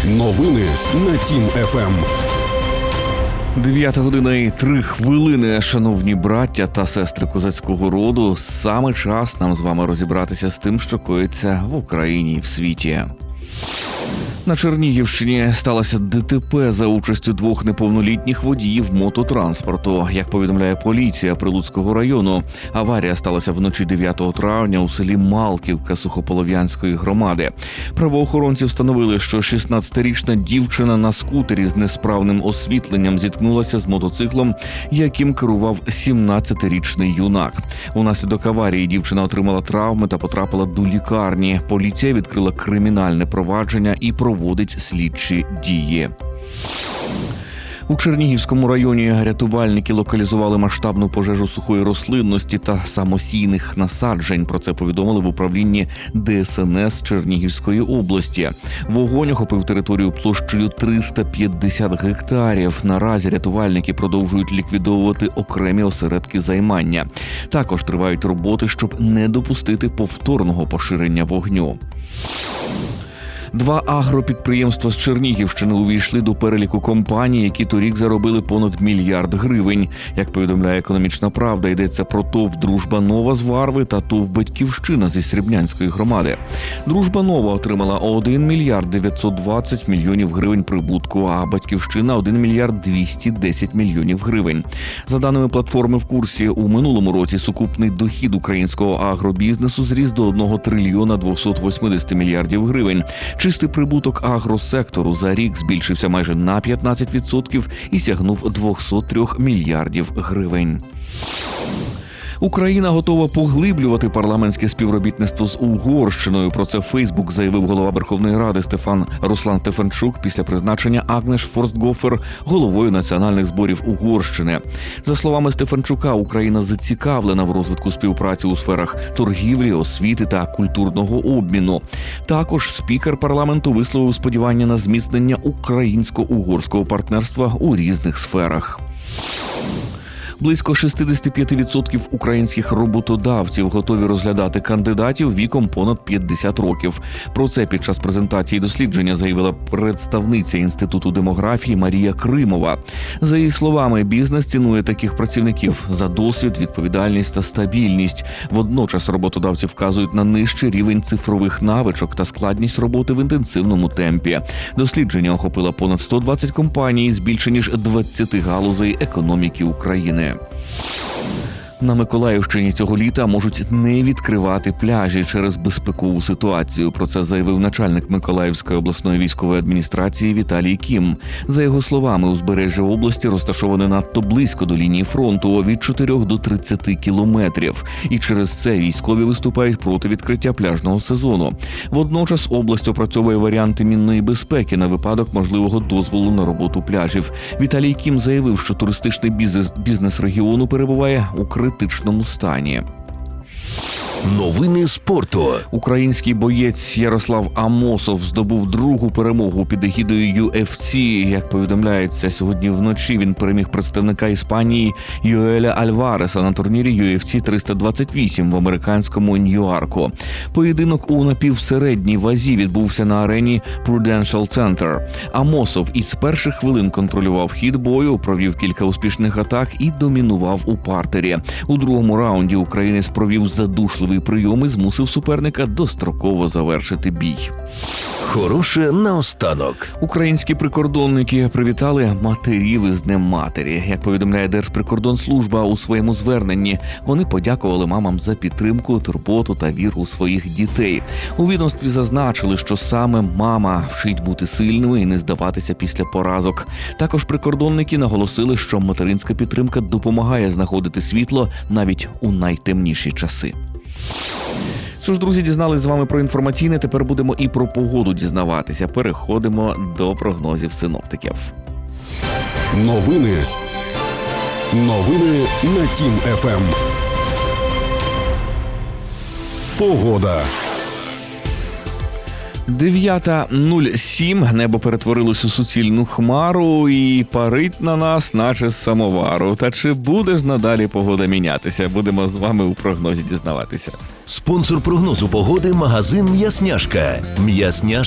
Новини на Тім ФМ. 9:03. Шановні браття та сестри козацького роду, саме час нам з вами розібратися з тим, що коїться в Україні і в світі. На Чернігівщині сталося ДТП за участю двох неповнолітніх водіїв мототранспорту. Як повідомляє поліція Прилуцького району, аварія сталася вночі 9 травня у селі Малківка Сухополов'янської громади. Правоохоронці встановили, що 16-річна дівчина на скутері з несправним освітленням зіткнулася з мотоциклом, яким керував 17-річний юнак. Унаслідок аварії дівчина отримала травми та потрапила до лікарні. Поліція відкрила кримінальне провадження і проводить слідчі дії. У Чернігівському районі рятувальники локалізували масштабну пожежу сухої рослинності та самосійних насаджень. Про це повідомили в управлінні ДСНС Чернігівської області. Вогонь охопив територію площею 350 гектарів. Наразі рятувальники продовжують ліквідовувати окремі осередки займання. Також тривають роботи, щоб не допустити повторного поширення вогню. Два агропідприємства з Чернігівщини увійшли до переліку компаній, які торік заробили понад $1 мільярд. Як повідомляє «Економічна правда», йдеться про ТОВ «Дружба Нова» з Варви та ТОВ «Батьківщина» зі Срібнянської громади. «Дружба Нова» отримала $1 мільярд 920 мільйонів прибутку, а «Батьківщина» – $1 мільярд 210 мільйонів. За даними платформи «В курсі», у минулому році сукупний дохід українського агробізнесу зріс до $1 трильйона 280 мільярдів. Чистий прибуток агросектору за рік збільшився майже на 15% і сягнув 203 мільярдів гривень. Україна готова поглиблювати парламентське співробітництво з Угорщиною. Про це в Фейсбук заявив голова Верховної Ради Руслан Стефанчук після призначення Агнеш Форстгофер головою національних зборів Угорщини. За словами Стефанчука, Україна зацікавлена в розвитку співпраці у сферах торгівлі, освіти та культурного обміну. Також спікер парламенту висловив сподівання на зміцнення українсько-угорського партнерства у різних сферах. Близько 65% українських роботодавців готові розглядати кандидатів віком понад 50 років. Про це під час презентації дослідження заявила представниця Інституту демографії Марія Кримова. За її словами, бізнес цінує таких працівників за досвід, відповідальність та стабільність. Водночас роботодавці вказують на нижчий рівень цифрових навичок та складність роботи в інтенсивному темпі. Дослідження охопило понад 120 компаній з більше ніж 20 галузей економіки України. На Миколаївщині цього літа можуть не відкривати пляжі через безпекову ситуацію. Про це заявив начальник Миколаївської обласної військової адміністрації Віталій Кім. За його словами, узбережжя області розташоване надто близько до лінії фронту – від 4 до 30 кілометрів. І через це військові виступають проти відкриття пляжного сезону. Водночас область опрацьовує варіанти мінної безпеки на випадок можливого дозволу на роботу пляжів. Віталій Кім заявив, що туристичний бізнес регіону перебуває у критичному стані. Новини спорту. Український боєць Ярослав Амосов здобув другу перемогу під егідою UFC. Як повідомляється, сьогодні вночі він переміг представника Іспанії Йоеля Альвареса на турнірі UFC 328 в американському Ньюарку. Поєдинок у напівсередній вазі відбувся на арені Prudential Center. Амосов із перших хвилин контролював хід бою, провів кілька успішних атак і домінував у партері. У другому раунді українець провів задушливий прийом і змусив суперника достроково завершити бій. Хороше наостанок. Українські прикордонники привітали матерів із Днем матері. Як повідомляє Держприкордонслужба у своєму зверненні, вони подякували мамам за підтримку, турботу та віру у своїх дітей. У відомстві зазначили, що саме мама вчить бути сильною і не здаватися після поразок. Також прикордонники наголосили, що материнська підтримка допомагає знаходити світло навіть у найтемніші часи. Що ж, друзі, дізнались з вами про інформаційне, тепер будемо і про погоду дізнаватися. Переходимо до прогнозів синоптиків. Новини на Тім ФМ. Погода. 9:07. Небо перетворилось у суцільну хмару і парить на нас, наче з самовару. Та чи буде ж надалі погода мінятися? Будемо з вами у прогнозі дізнаватися. Спонсор прогнозу погоди – магазин «М'ясняшка».